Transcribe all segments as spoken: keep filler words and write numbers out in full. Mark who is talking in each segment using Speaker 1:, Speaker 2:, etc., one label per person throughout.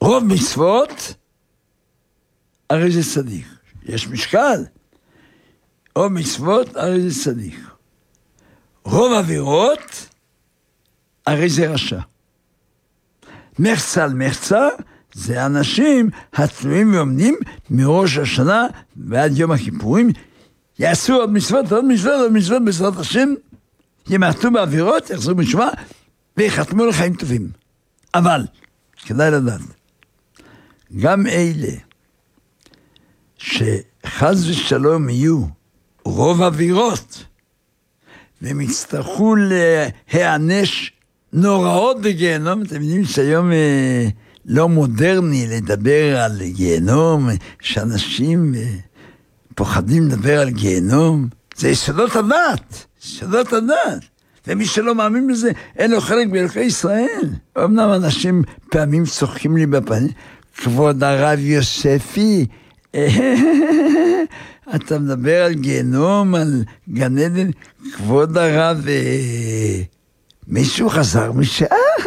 Speaker 1: רוב מצוות, הרי זה צדיק. יש משקל. רוב מצוות, הרי זה צדיק. רוב עבירות, הרי זה רשע. מחצה על מחצה, זה אנשים התלויים ועומדים מראש השנה ועד יום הכיפורים, יעשו עוד מצוות, עוד מצוות, עוד מצוות בעזרת השם, ימעטו בעבירות, יחזרו בתשובה, ויחתמו לחיים טובים. אבל, כדאי לדעת, גם אלה שחז ושלום יהיו רוב עבירות, והם יצטרכו להיענש נוראות בגיהנום, אתם יודעים שהיום אה, לא מודרני לדבר על גיהנום, שאנשים אה, פוחדים לדבר על גיהנום, זה יסודות הדת, יסודות הדת, ומי שלא מאמין בזה, אין לו חלק באלוקי ישראל. אמנם אנשים פעמים צוחקים לי בפנים, כבוד הרב יוספי, אתה מדבר על גיהנום, על גן עדן, כבוד הרב, מישהו חזר משם?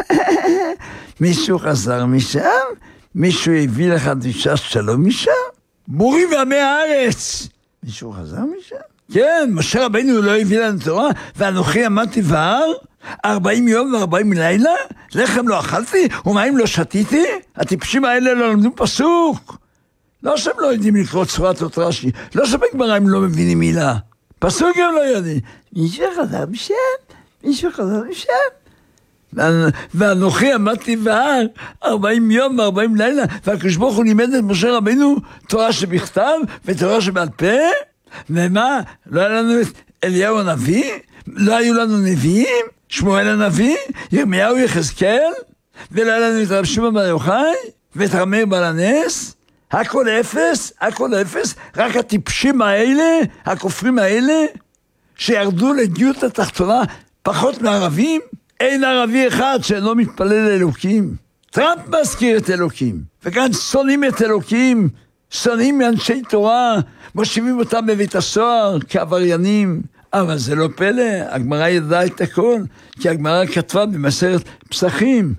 Speaker 1: מישהו חזר משם? מישהו הביא לך דרישת שלום משם? בורים ועמי הארץ! מישהו חזר משם? כן, משה רבינו לא הביא לנו תורה, ואנוכי עמדתי בהר, ארבעים יום וארבעים לילה, לחם לא אכלתי, ומים לא שתיתי, הטיפשים האלה לא למדו פסוק. לא שהם לא יודעים לקרוא צורת אות רש"י, לא שבגמרא הם לא מבינים מילה. פסוק הם לא יודעים. מישהו חזר משם, מישהו חזר משם. ואנוכי עמדתי בהר, ארבעים יום וארבעים לילה, והקדוש ברוך הוא לימד את משה רבינו תורה שבכתב ותורה שבעל פה, ומה? לא היה לנו את אליהו הנביא? לא היו לנו נביאים? שמואל הנביא? ירמיהו יחזקאל? ולא היה לנו את רב שמעון בר יוחאי? ואת רב מאיר בעל הנס? הכל אפס, הכל אפס, רק הטיפשים האלה, הכופרים האלה, שירדו לדיוט התחתונה פחות מערבים, אין ערבי אחד שאינו מתפלל לאלוקים. טראמפ מזכיר את אלוקים, וכאן שונאים את אלוקים, שונאים מאנשי תורה, מושיבים אותם בבית הסוהר כעבריינים, אבל זה לא פלא, הגמרא ידעה את הכל, כי הגמרא כתבה במסכת פסחים,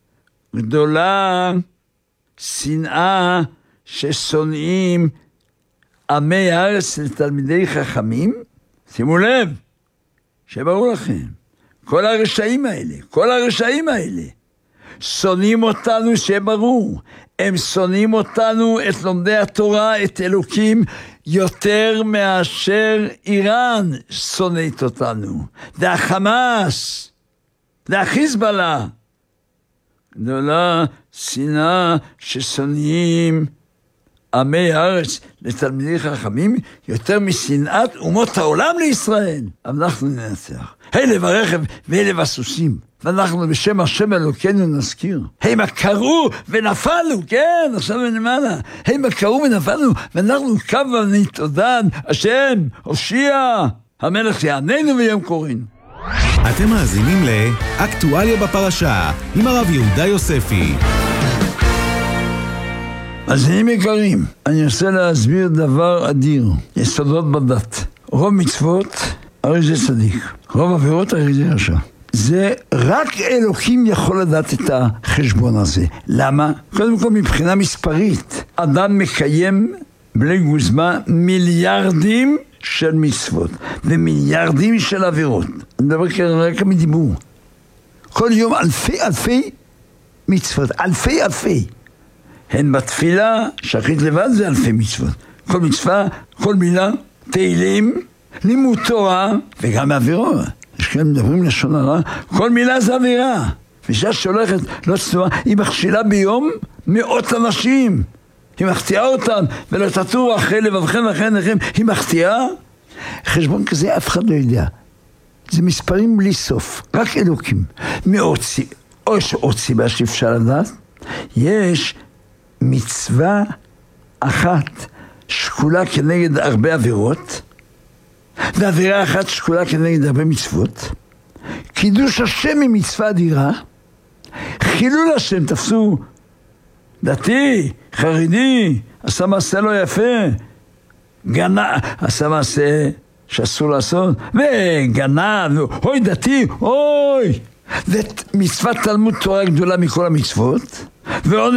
Speaker 1: גדולה שנאה, ששונאים עמי הארץ לתלמידי חכמים, שימו לב, שברור לכם, כל הרשעים האלה, כל הרשעים האלה, שונאים אותנו שברור, הם שונאים אותנו, את לומדי התורה, את אלוקים, יותר מאשר איראן שונאת אותנו, והחמאס, והחיזבאללה, גדולה שנאה ששונאים עמי הארץ לתלמידי חכמים, יותר משנאת אומות העולם לישראל. אבל אנחנו ננצח. הלב הרכב והלב הסוסים. ואנחנו בשם השם אלוקינו נזכיר. הם קראו ונפלנו, כן, עכשיו למעלה. הם קראו ונפלנו, ואנחנו קו ונתעודד, השם, הושיע, המלך יעננו ויום קוראים.
Speaker 2: אתם מאזינים לאקטואליה בפרשה, עם הרב יהודה יוספי.
Speaker 1: אז אני יקרים, אני רוצה להסביר דבר אדיר, יסודות בדת. רוב מצוות, הרי זה צדיק. רוב עבירות, הרי זה רשע. זה רק אלוקים יכול לדעת את החשבון הזה. למה? קודם כל מבחינה מספרית. אדם מקיים בלי גוזמה מיליארדים של מצוות, ומיליארדים של עבירות. אני מדבר כרגע מדיבור. כל יום אלפי אלפי מצוות, אלפי אלפי. הן בתפילה, שחית לבד זה אלפי מצוות. כל מצווה, כל מילה, תהילים, לימוד תורה, וגם עבירות. יש כאלה מדברים לשון הרע, כל מילה זה עבירה. ואישה שהולכת לא צנועה, היא מכשילה ביום מאות אנשים. היא מחטיאה אותם, ולא תטורו אחרי לבבכם ואחרי עיניכם, היא מחטיאה. חשבון כזה אף אחד לא יודע. זה מספרים בלי סוף, רק אלוקים. מאות סיבה, או יש עוד סיבה שאפשר לדעת, יש מצווה אחת שקולה כנגד הרבה עבירות, ועבירה אחת שקולה כנגד הרבה מצוות. קידוש השם היא מצווה אדירה, חילול השם תפסו דתי, חרדי, עשה מעשה לא יפה, גנב, עשה מעשה שאסור לעשות, וגנב, אוי דתי, אוי, ומצוות תלמוד תורה גדולה מכל המצוות, ועוד